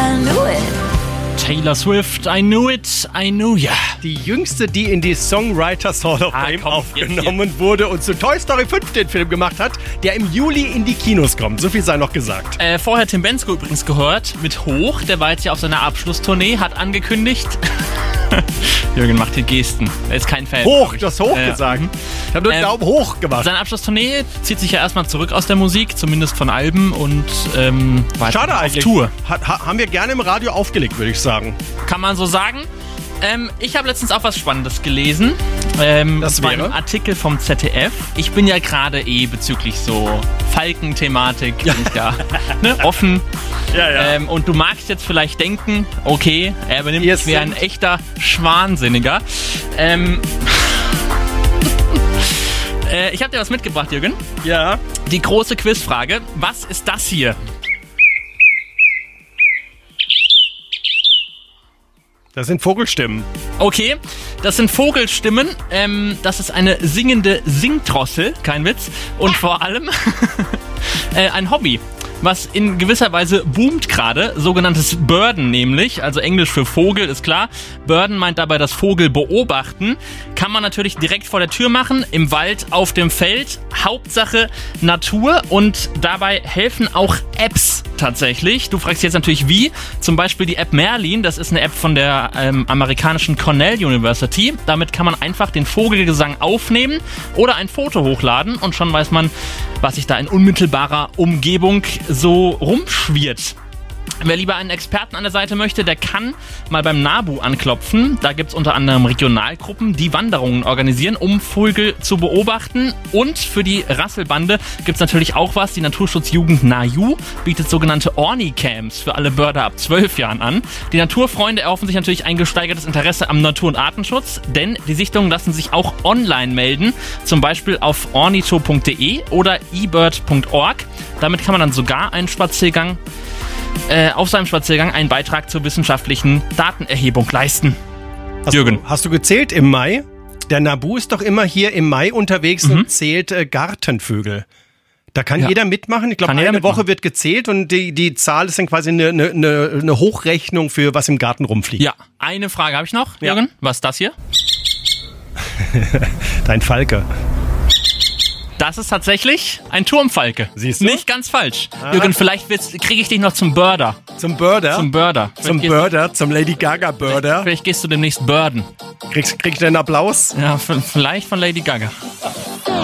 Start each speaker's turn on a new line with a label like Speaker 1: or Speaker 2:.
Speaker 1: I knew it.
Speaker 2: Taylor Swift, I knew it, I knew ya.
Speaker 3: Die jüngste, die in die Songwriters Hall of Fame aufgenommen wurde und zu Toy Story 5 den Film gemacht hat, der im Juli in die Kinos kommt. So viel sei noch gesagt.
Speaker 2: Vorher Tim Bendzko übrigens gehört mit Hoch. Der war jetzt ja auf seiner Abschlusstournee, hat angekündigt. Jürgen macht hier Gesten. Er ist kein Fan.
Speaker 3: Hoch, du hast hoch gesagt. Ich habe nur den Daumen hoch gemacht.
Speaker 2: Seine Abschlusstournee zieht sich ja erstmal zurück aus der Musik, zumindest von Alben und war
Speaker 3: schade
Speaker 2: auf
Speaker 3: eigentlich.
Speaker 2: Tour.
Speaker 3: Haben wir gerne im Radio aufgelegt, würde ich sagen.
Speaker 2: Kann man so sagen. Ich habe letztens auch was Spannendes gelesen.
Speaker 3: Das
Speaker 2: war
Speaker 3: wäre?
Speaker 2: ein Artikel vom ZDF. Ich bin ja gerade bezüglich so Falken-Thematik bin ich da offen.
Speaker 3: Ja.
Speaker 2: Und du magst jetzt vielleicht denken, okay, er benimmt sich wie ein echter Schwansinniger. Ich habe dir was mitgebracht, Jürgen.
Speaker 3: Ja.
Speaker 2: Die große Quizfrage. Was ist das hier?
Speaker 3: Das sind Vogelstimmen.
Speaker 2: Okay, das sind Vogelstimmen. Das ist eine singende Singdrossel, kein Witz. Und vor allem ein Hobby, was in gewisser Weise boomt gerade. Sogenanntes Birden nämlich, also Englisch für Vogel, ist klar. Birden meint dabei das Vogel beobachten. Kann man natürlich direkt vor der Tür machen, im Wald, auf dem Feld. Hauptsache Natur und dabei helfen auch Apps tatsächlich. Du fragst jetzt natürlich wie. Zum Beispiel die App Merlin, das ist eine App von der amerikanischen Cornell University. Damit kann man einfach den Vogelgesang aufnehmen oder ein Foto hochladen und schon weiß man, was sich da in unmittelbarer Umgebung so rumschwirrt. Wer lieber einen Experten an der Seite möchte, der kann mal beim NABU anklopfen. Da gibt es unter anderem Regionalgruppen, die Wanderungen organisieren, um Vögel zu beobachten. Und für die Rasselbande gibt es natürlich auch was. Die Naturschutzjugend NAJU bietet sogenannte Orni-Camps für alle Börder ab 12 Jahren an. Die Naturfreunde erhoffen sich natürlich ein gesteigertes Interesse am Natur- und Artenschutz, denn die Sichtungen lassen sich auch online melden, zum Beispiel auf ornito.de oder ebird.org. Damit kann man dann sogar auf seinem Spaziergang einen Beitrag zur wissenschaftlichen Datenerhebung leisten. Jürgen.
Speaker 3: Hast du gezählt im Mai? Der NABU ist doch immer hier im Mai unterwegs und zählt Gartenvögel. Da kann jeder mitmachen. Ich glaube, eine Woche wird gezählt und die Zahl ist dann quasi eine Hochrechnung für was im Garten rumfliegt.
Speaker 2: Ja, eine Frage habe ich noch, Jürgen. Was ist das hier?
Speaker 3: Dein Falke.
Speaker 2: Das ist tatsächlich ein Turmfalke.
Speaker 3: Siehst du?
Speaker 2: Nicht ganz falsch. Jürgen, vielleicht kriege ich dich noch zum Birder.
Speaker 3: Zum Birder?
Speaker 2: Zum Birder.
Speaker 3: Zum Lady Gaga Birder.
Speaker 2: Vielleicht gehst du demnächst birden.
Speaker 3: Krieg ich den Applaus?
Speaker 2: Ja, vielleicht von Lady Gaga.